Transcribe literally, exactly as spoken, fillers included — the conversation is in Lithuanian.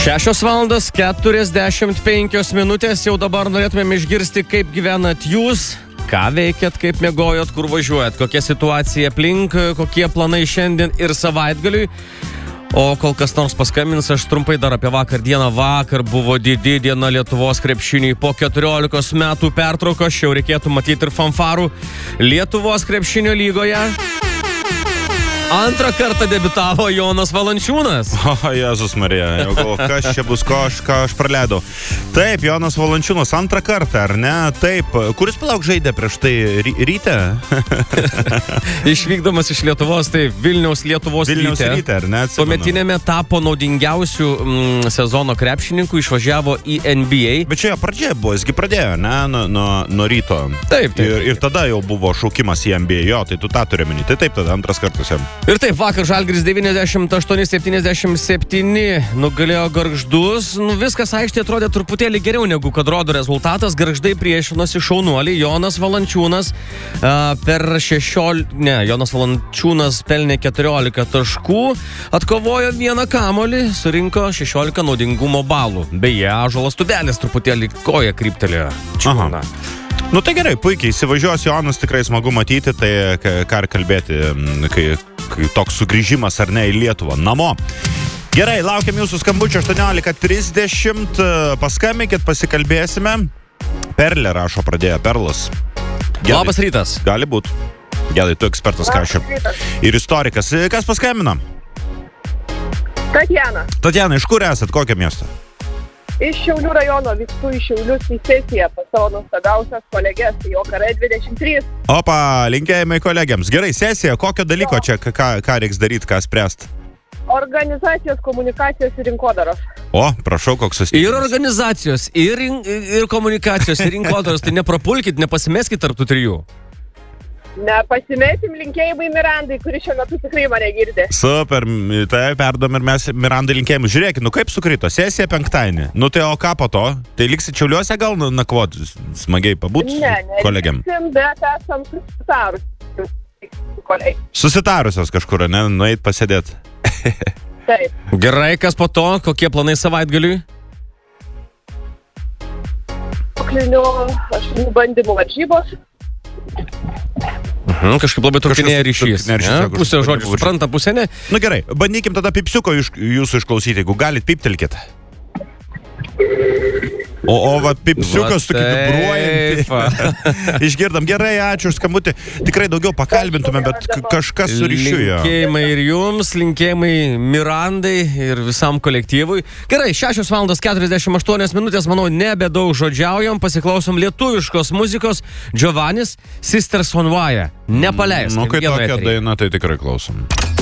šešios valandos keturiasdešimt penkios minutės, jau dabar norėtumėm išgirsti, kaip gyvenat jūs, ką veikiat, kaip miegojot, kur važiuojat, kokia situacija aplink, kokie planai šiandien ir savaitgaliui. O kol kas nors paskambins, aš trumpai dar apie vakar dieną. Vakar buvo didi diena Lietuvos krepšiniui. Po keturiolikos metų pertraukos jau reikėtų matyti ir fanfarų Lietuvos krepšinio lygoje. Antrą kartą debiutavo Jonas Valančiūnas. O, Jėzus Marija, jau galvo, kas čia bus, ko aš, ką aš praleidau. Taip, Jonas Valančiūnas antrą kartą, ar ne? Taip, kuris palauk žaidė prieš tai ry ryte? Išvykdamas iš Lietuvos, tai Vilniaus Lietuvos Vilniaus ryte. ryte, ar ne? Tuometinėme tapo naudingiausių mm, sezono krepšininkų, išvažiavo į N B A. Bet čia jo pradžia buvo, jisgi pradėjo, ne? Nuo, nuo, nuo ryto. Taip, taip. Ir, ir tada jau buvo šaukimas į N B A, jo, tai tu tą turi minį. Tai taip, tada antras kartas jam. Ir taip, vakar Žalgiris devyniasdešimt aštuoni septyniasdešimt septyni nugalėjo Gargždus. Nu, viskas aikštėje atrodė truputėlį geriau negu kad rodo rezultatas. Gargždai priešinosi šaunuoliai. Jonas Valančiūnas a, per šešiolika... Ne, Jonas Valančiūnas pelnė keturiolika taškų, atkovojo vieną kamuolį, surinko šešiolika naudingumo balų. Beje, Ąžuolas Tubelis truputėlį koja kryptelėjo. Čiūna. Nu tai gerai, puikiai, įsivažiuos Jonas, tikrai smagu matyti, tai ką ir kalbėti, kai, kai toks sugrįžimas ar ne į Lietuvą, namo. Gerai, laukiam jūsų skambučio aštuoniolika trisdešimt, paskambinkit, pasikalbėsime. Perlė rašo, pradėjo Perlas. Gedai. Labas rytas. Gali būt. Gedai, tu ekspertas kažkaip. Ir istorikas. Kas paskambino? Tatjana. Tatjana, iš kur esat, kokio miesto? Iš Šiaulių rajono vykstu į Šiaulius į sesiją pas savo nuostabiausias kolegės, jo karai dvidešimt trys. Opa, linkėjimai kolegiams. Gerai, sesija, kokio dalyko čia, ką, ką reiks daryti, ką spręst? Organizacijos, komunikacijos ir rinkodaros. O, prašau, koks susitikimas. Ir organizacijos, ir, ir komunikacijos, ir rinkodaros, tai neprapulkit, nepasimeskit tarp tų trijų. Nepasimesim, linkėjimai Mirandai, kuri šiuo metu tikrai mane girdi. Super, tai perdom ir mes Mirandai linkėjimus. Žiūrėkit, nu kaip sukrito, sesija penktadienį. Nu tai o ką po to? Tai liksi Šiauliuose gal nakvot, smagiai pabūt ne, ne, kolegiam? Ne, bet esam susitarusios. Susitarusios kažkur, ne? Nueit pasėdėt. Taip. Gerai, kas po to? Kokie planai savaitgaliui? Moklinių aštuonių bandymų varžybos. Mhm, kažkaip labai trūkinėja ryšys. Ne? Pusė žodžių supranta, pusė ne. Nu gerai, bandykim tada pipsiuko iš, jūsų išklausyti, jeigu galit, piptelkit. O, o va, pipsiukas tokį vibruojantį. Išgirdam, gerai, ačiū už skambutį. Tikrai daugiau pakalbintume, bet kažkas su ryšiu jo. Linkėjimai ir jums, linkėjimai Mirandai ir visam kolektyvui. Gerai, šešios valandos keturiasdešimt aštuonios minutės, manau, nebedaug žodžiaujam. Pasiklausom lietuviškos muzikos. Giovannis, Sisters on Wire. Nepaleisk. Nu, kai tokia daina, tai tikrai klausom.